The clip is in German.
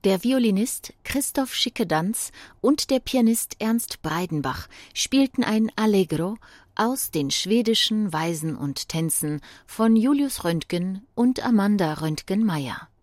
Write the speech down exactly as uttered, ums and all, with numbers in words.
Der Violinist Christoph Schickedanz und der Pianist Ernst Breidenbach spielten ein Allegro aus den schwedischen Weisen und Tänzen von Julius Röntgen und Amanda Röntgen-Meyer.